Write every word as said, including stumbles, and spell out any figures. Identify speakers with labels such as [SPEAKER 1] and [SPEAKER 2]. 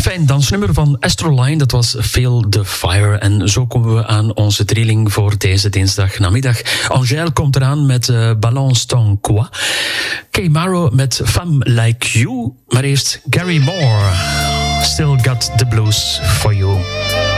[SPEAKER 1] Fijn dansnummer van Astroline, dat was Feel the Fire. En zo komen we aan onze drilling voor deze dinsdagnamiddag. Angèle komt eraan met uh, Balance ton quoi. Kay Maro met Femme Like You. Maar eerst Gary Moore. Still Got the Blues for You.